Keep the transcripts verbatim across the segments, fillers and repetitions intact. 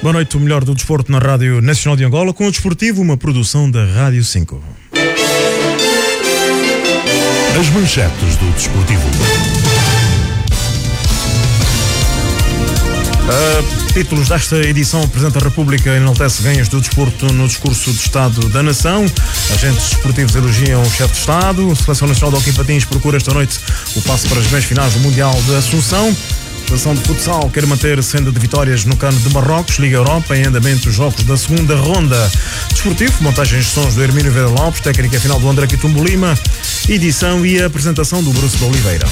Boa noite, o melhor do desporto na Rádio Nacional de Angola, com o Desportivo, uma produção da Rádio cinco. As manchetes do Desportivo. Uh, títulos desta edição: o Presidente da República enaltece ganhos do desporto no discurso de Estado da Nação. Agentes desportivos elogiam o chefe de Estado. A Seleção Nacional de Hóquei em Patins procura esta noite o passo para as meias finais do Mundial de Assunção. A Seleção de Futsal quer manter senda de vitórias no Cano de Marrocos. Liga Europa em andamento os jogos da segunda ronda. Desportivo, montagens de sons do Hermínio Vera Lopes, técnica final do André Quitumbo Lima, edição e apresentação do Bruce de Oliveira.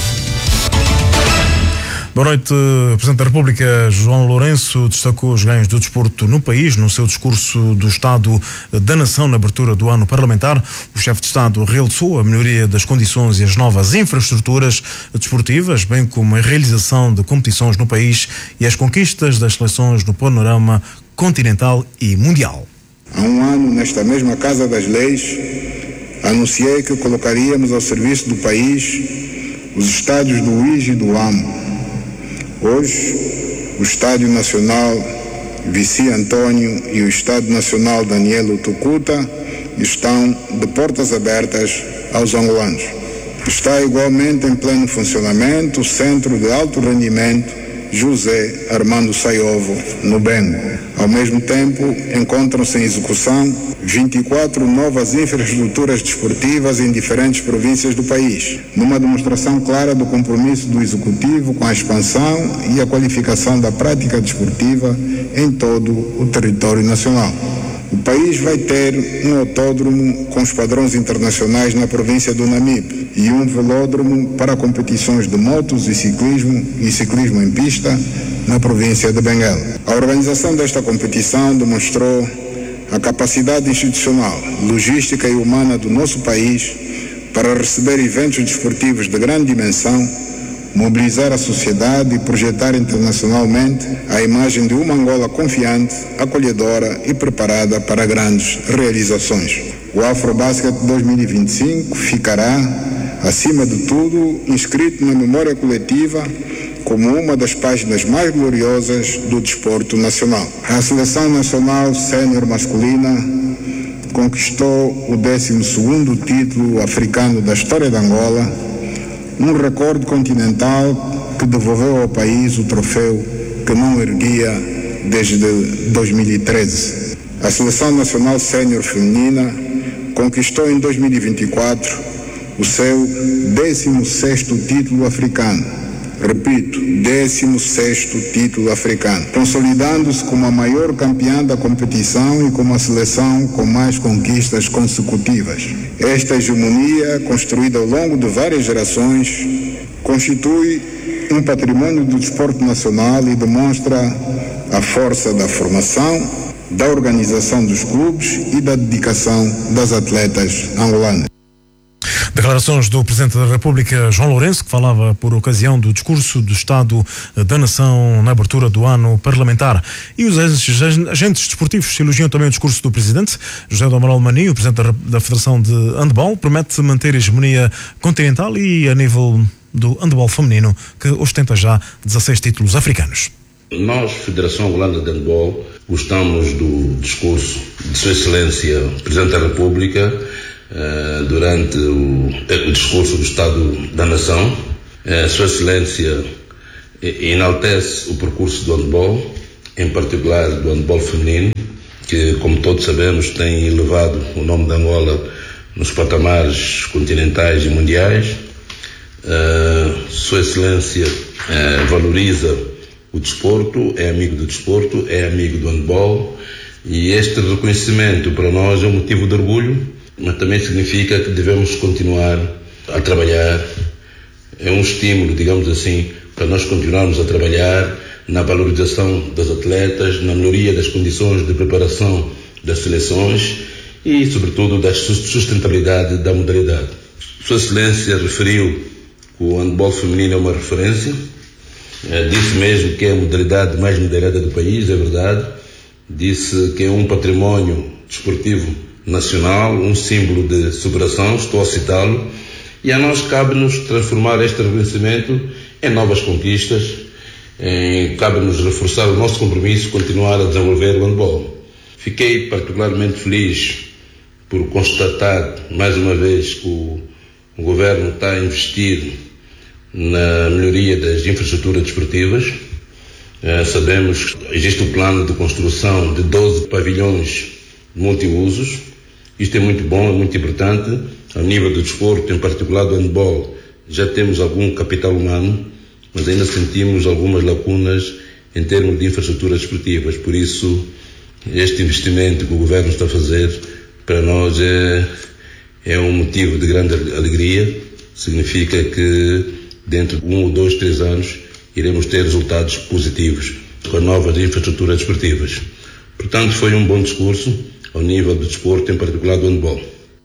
Boa noite. O Presidente da República, João Lourenço, destacou os ganhos do desporto no país no seu discurso do Estado da Nação na abertura do ano parlamentar. O chefe de Estado realçou a melhoria das condições e as novas infraestruturas desportivas, bem como a realização de competições no país e as conquistas das seleções no panorama continental e mundial. Há um ano, nesta mesma Casa das Leis, anunciei que colocaríamos ao serviço do país os estádios do U I S e do A M. Hoje, o Estádio Nacional Vici Antônio e o Estádio Nacional Daniel Tucuta estão de portas abertas aos angolanos. Está igualmente em pleno funcionamento o Centro de Alto Rendimento José Armando Saiovo, no Bengo. Ao mesmo tempo, encontram-se em execução vinte e quatro novas infraestruturas desportivas em diferentes províncias do país, numa demonstração clara do compromisso do Executivo com a expansão e a qualificação da prática desportiva em todo o território nacional. O país vai ter um autódromo com os padrões internacionais na província do Namibe e um velódromo para competições de motos e ciclismo e ciclismo em pista na província de Benguela. A organização desta competição demonstrou a capacidade institucional, logística e humana do nosso país para receber eventos desportivos de grande dimensão, mobilizar a sociedade e projetar internacionalmente a imagem de uma Angola confiante, acolhedora e preparada para grandes realizações. O Afrobasket dois mil e vinte e cinco ficará, acima de tudo, inscrito na memória coletiva como uma das páginas mais gloriosas do desporto nacional. A Seleção Nacional Sénior Masculina conquistou o décimo segundo título africano da história de Angola, um recorde continental que devolveu ao país o troféu que não erguia desde dois mil e treze. A Seleção Nacional Sénior Feminina conquistou em dois mil e vinte e quatro o seu décimo sexto título africano. Repito, décimo sexto título africano, consolidando-se como a maior campeã da competição e como a seleção com mais conquistas consecutivas. Esta hegemonia, construída ao longo de várias gerações, constitui um patrimônio do desporto nacional e demonstra a força da formação, da organização dos clubes e da dedicação das atletas angolanas. Declarações do Presidente da República, João Lourenço, que falava por ocasião do discurso do Estado da Nação na abertura do ano parlamentar. E os agentes desportivos elogiam também o discurso do Presidente. José do Amaral Maninho, o Presidente da Federação de Handebol, promete manter a hegemonia continental e a nível do handebol feminino, que ostenta já dezasseis títulos africanos. Nós, Federação Angolana de Handebol, gostamos do discurso de Sua Excelência, Presidente da República, Uh, durante o, o discurso do Estado da Nação. uh, Sua Excelência enaltece o percurso do handebol, em particular do handebol feminino, que, como todos sabemos, tem elevado o nome de Angola nos patamares continentais e mundiais. uh, Sua Excelência uh, valoriza o desporto, é amigo do desporto, é amigo do handebol, e este reconhecimento para nós é um motivo de orgulho, mas também significa que devemos continuar a trabalhar. É um estímulo, digamos assim, para nós continuarmos a trabalhar na valorização das atletas, na melhoria das condições de preparação das seleções e, sobretudo, da sustentabilidade da modalidade. Sua Excelência referiu que o handebol feminino é uma referência, é, disse mesmo que é a modalidade mais medalhada do país, é verdade, disse que é um património desportivo nacional, um símbolo de superação, estou a citá-lo, e a nós cabe-nos transformar este reconhecimento em novas conquistas, eh, cabe-nos reforçar o nosso compromisso de continuar a desenvolver o handball. Fiquei particularmente feliz por constatar, mais uma vez, que o, o Governo está a investir na melhoria das infraestruturas desportivas. Eh, sabemos que existe o plano de construção de doze pavilhões multiusos. Isto é muito bom, é muito importante. A nível do desporto, em particular do handball, já temos algum capital humano, mas ainda sentimos algumas lacunas em termos de infraestruturas desportivas. Por isso, este investimento que o Governo está a fazer, para nós é, é um motivo de grande alegria. Significa que dentro de um ou dois, três anos, iremos ter resultados positivos com as novas infraestruturas desportivas. Portanto, foi um bom discurso ao nível do desporto, em particular do handball.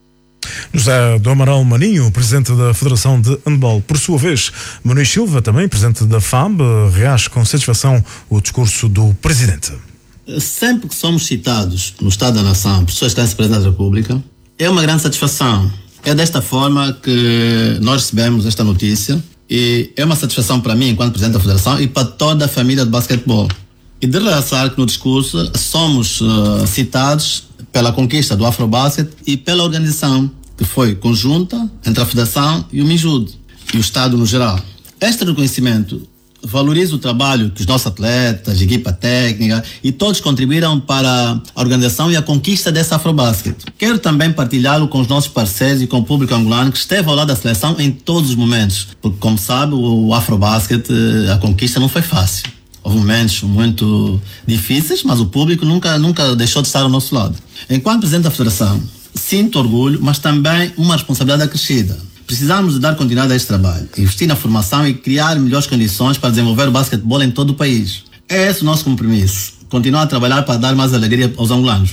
José do Amaral Maninho, presidente da Federação de Handball. Por sua vez, Manuel Silva, também presidente da F A B, reage com satisfação o discurso do presidente. Sempre que somos citados no Estado da Nação por Sua Excelência Presidente da República, é uma grande satisfação. É desta forma que nós recebemos esta notícia e é uma satisfação para mim, enquanto Presidente da Federação, e para toda a família de basquetebol. E de realçar que no discurso somos uh, citados pela conquista do Afrobasket e pela organização que foi conjunta entre a Federação e o Minjude e o Estado no geral. Este reconhecimento valoriza o trabalho que os nossos atletas, equipa técnica e todos contribuíram para a organização e a conquista dessa Afrobasket. Quero também partilhá-lo com os nossos parceiros e com o público angolano que esteve ao lado da seleção em todos os momentos, porque, como sabe, o Afrobasket, a conquista não foi fácil. Houve momentos muito difíceis, mas o público nunca, nunca deixou de estar ao nosso lado. Enquanto Presidente da Federação, sinto orgulho, mas também uma responsabilidade acrescida. Precisamos de dar continuidade a este trabalho, investir na formação e criar melhores condições para desenvolver o basquetebol em todo o país. É esse o nosso compromisso. Continuar a trabalhar para dar mais alegria aos angolanos.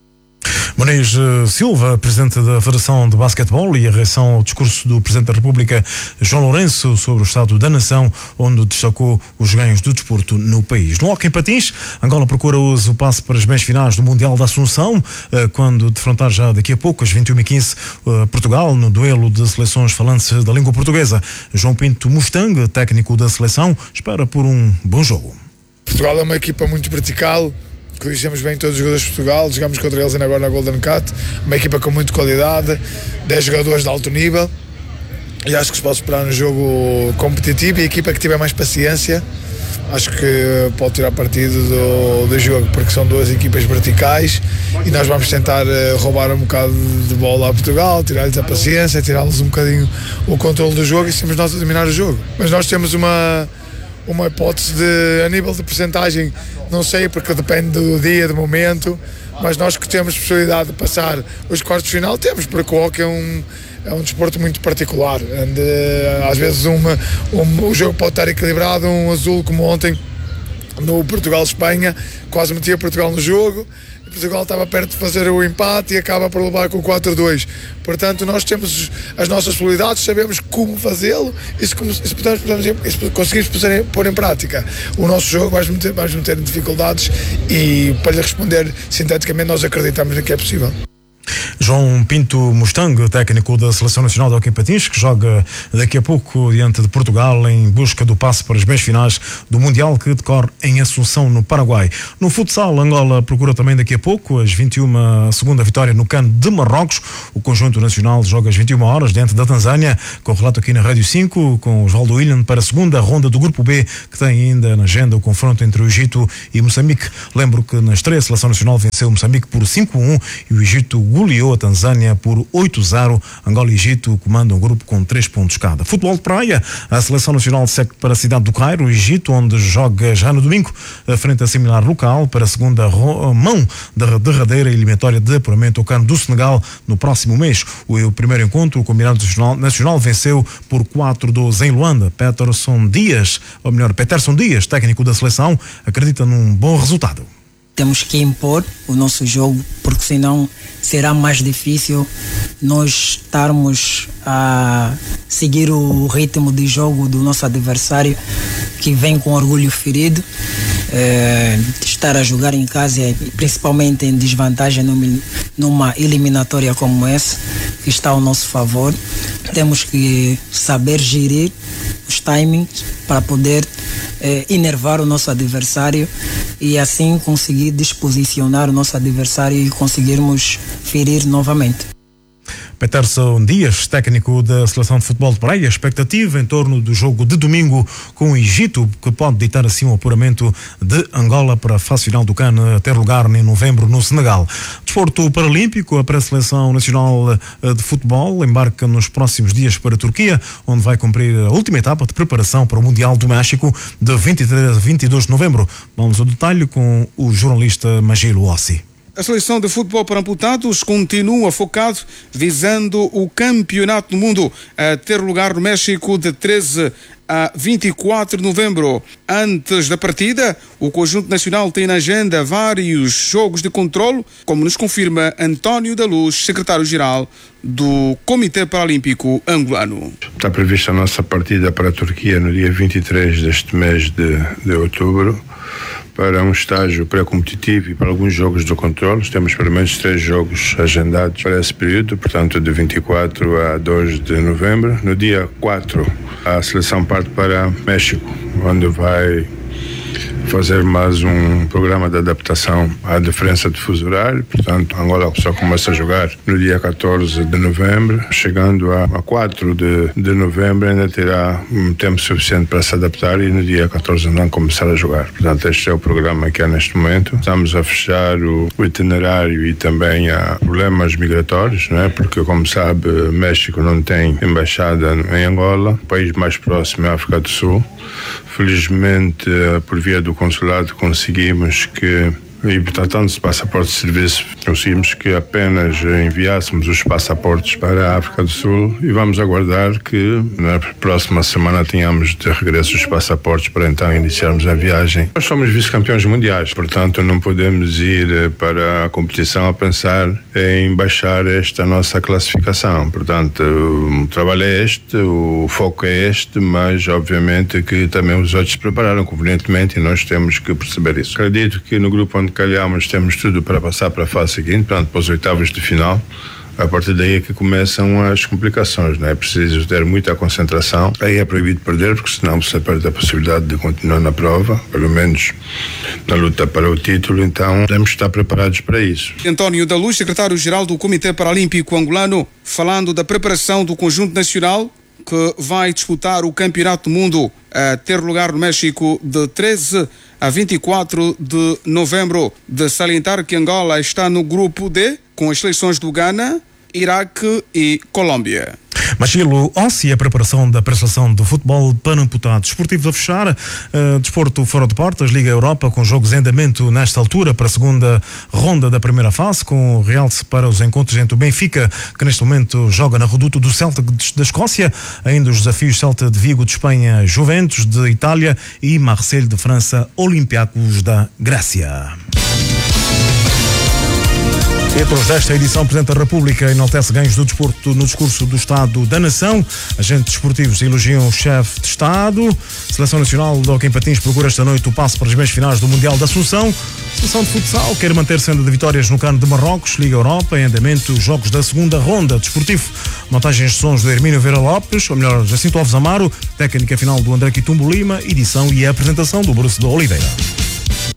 Manuel Silva, presidente da Federação de Basquetebol, e a reação ao discurso do Presidente da República, João Lourenço, sobre o estado da nação, onde destacou os ganhos do desporto no país. No hóquei em patins, Angola procura hoje o passe para as meias finais do Mundial da Assunção, quando defrontar já daqui a pouco, às vinte e uma e quinze, Portugal, no duelo de seleções falantes da língua portuguesa. João Pinto Mustang, técnico da seleção, espera por um bom jogo. Portugal é uma equipa muito vertical, conhecemos bem todos os jogadores de Portugal, jogamos contra eles ainda agora na Golden Cut, uma equipa com muita qualidade, dez jogadores de alto nível, e acho que se pode esperar um jogo competitivo, e a equipa que tiver mais paciência, acho que pode tirar partido do, do jogo, porque são duas equipas verticais, e nós vamos tentar roubar um bocado de bola a Portugal, tirar-lhes a paciência, tirar-lhes um bocadinho o controle do jogo, e sermos nós a dominar o jogo. Mas nós temos uma... uma hipótese de, a nível de percentagem, não sei, porque depende do dia, do momento, mas nós que temos possibilidade de passar os quartos de final, temos, porque o hóquei é um, é um desporto muito particular, onde, às vezes uma, um, o jogo pode estar equilibrado, um azul como ontem no Portugal-Espanha, quase metia Portugal no jogo, Portugal estava perto de fazer o empate e acaba por levar com o quatro a dois. Portanto, nós temos as nossas possibilidades, sabemos como fazê-lo, e se, se, podemos, se conseguirmos pôr, pôr em prática o nosso jogo, vais meter, vais meter dificuldades, e para lhe responder sinteticamente, nós acreditamos que é possível. João Pinto Mustang, técnico da Seleção Nacional de Hóquei em Patins, que joga daqui a pouco diante de Portugal em busca do passe para as meias finais do Mundial, que decorre em Assunção, no Paraguai. No futsal, Angola procura também daqui a pouco, às vinte e uma, a segunda vitória no CAN de Marrocos. O conjunto nacional joga às vinte e uma horas diante da Tanzânia, com o relato aqui na Rádio cinco, com Osvaldo William, para a segunda ronda do Grupo B, que tem ainda na agenda o confronto entre o Egito e Moçambique. Lembro que na estreia a Seleção Nacional venceu o Moçambique por cinco a um e o Egito goleou a Tanzânia por oito a zero. Angola e Egito comandam o grupo com três pontos cada. Futebol de praia, a Seleção Nacional segue para a cidade do Cairo, o Egito, onde joga já no domingo, frente a similar local, para a segunda mão da derradeira eliminatória de apuramento ao CAN do Senegal no próximo mês. O primeiro encontro, o combinado nacional, nacional venceu por quatro a dois em Luanda. Peterson Dias, ou melhor, Peterson Dias, técnico da seleção, acredita num bom resultado. Temos que impor o nosso jogo, porque senão será mais difícil nós estarmos a seguir o ritmo de jogo do nosso adversário, que vem com orgulho ferido. É, estar a jogar em casa, principalmente em desvantagem numa eliminatória como essa, que está ao nosso favor. Temos que saber gerir os timings para poder é, enervar o nosso adversário e assim conseguir disposicionar o nosso adversário e conseguirmos ferir novamente. Peterson Dias, técnico da Seleção de Futebol de Praia, expectativa em torno do jogo de domingo com o Egito, que pode ditar assim o apuramento de Angola para a fase final do CAN ter lugar em novembro no Senegal. Desporto paralímpico, a pré-seleção nacional de futebol embarca nos próximos dias para a Turquia, onde vai cumprir a última etapa de preparação para o Mundial do México de vinte e três a vinte e dois de novembro. Vamos ao detalhe com o jornalista Magilo Ossi. A seleção de futebol para amputados continua focado visando o campeonato do mundo a ter lugar no México de treze a vinte e quatro de novembro. Antes da partida, o conjunto nacional tem na agenda vários jogos de controle, como nos confirma António da Luz, secretário-geral do Comitê Paralímpico Angolano. Está prevista a nossa partida para a Turquia no dia vinte e três deste mês de, de outubro, para um estágio pré-competitivo e para alguns jogos de controle. Temos pelo menos três jogos agendados para esse período, portanto de vinte e quatro a dois de novembro. No dia quatro, a seleção parte para México, onde vai fazer mais um programa de adaptação à diferença de fuso horário. Portanto, Angola só começa a jogar no dia catorze de novembro. Chegando a, a quatro de, de novembro, ainda terá um tempo suficiente para se adaptar e no dia catorze não começar a jogar. Portanto, este é o programa que há neste momento. Estamos a fechar o, o itinerário e também há problemas migratórios, não é? Porque, como sabe, México não tem embaixada em Angola. O país mais próximo é a África do Sul. Felizmente, por via do consulado, conseguimos que, e tratando-se de passaportes de serviço, conseguimos que apenas enviássemos os passaportes para a África do Sul e vamos aguardar que na próxima semana tenhamos de regresso os passaportes para então iniciarmos a viagem. Nós somos vice-campeões mundiais, portanto não podemos ir para a competição a pensar em baixar esta nossa classificação. Portanto, o trabalho é este, o foco é este, mas obviamente que também os outros se prepararam convenientemente e nós temos que perceber isso. Acredito que no grupo onde calhamos temos tudo para passar para a fase seguinte, portanto, para os oitavos de final. A partir daí é que começam as complicações, não é? É preciso ter muita concentração. Aí é proibido perder, porque senão você perde a possibilidade de continuar na prova, pelo menos na luta para o título, então temos que estar preparados para isso. António da Luz, secretário-geral do Comitê Paralímpico Angolano, falando da preparação do conjunto nacional que vai disputar o Campeonato do Mundo a ter lugar no México de treze a vinte e quatro de novembro. De salientar que Angola está no grupo D, com as seleções do Ghana, Iraque e Colômbia. Magilo Ossi, a preparação da pré-seleção de futebol para amputados. Desportivos a fechar, uh, desporto fora de portas, Liga Europa, com jogos em andamento nesta altura para a segunda ronda da primeira fase, com realce para os encontros entre o Benfica, que neste momento joga na reduto do Celta da Escócia, ainda os desafios Celta de Vigo de Espanha, Juventus de Itália e Marseille de França, Olympiacos da Grécia. Entre os desta edição, o Presidente da República enaltece ganhos do desporto no discurso do Estado da Nação. Agentes desportivos elogiam o chefe de Estado. Seleção Nacional de Hóquei em Patins procura esta noite o passo para as meias finais do Mundial da Assunção. Seleção de futsal quer manter senda de vitórias no Cano de Marrocos. Liga Europa em andamento os jogos da segunda ronda. Desportivo, montagens de sons do Hermínio Vera Lopes, ou melhor, Jacinto Alves Amaro, técnica final do André Quitumbo Lima, edição e apresentação do Bruce de Oliveira.